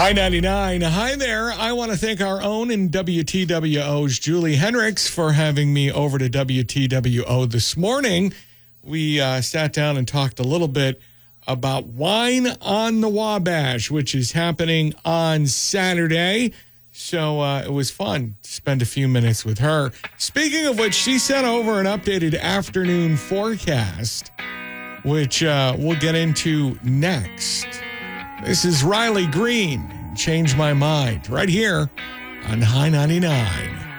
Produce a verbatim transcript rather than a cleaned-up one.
Hi ninety-nine. Hi there. I want to thank our own and W T W O's Julie Hendricks for having me over to W T W O this morning. We uh, sat down and talked a little bit about Wine on the Wabash, which is happening on Saturday. So uh, it was fun to spend a few minutes with her. Speaking of which, she sent over an updated afternoon forecast, which uh, we'll get into next. This is Riley Green, Change My Mind, right here on High ninety-nine.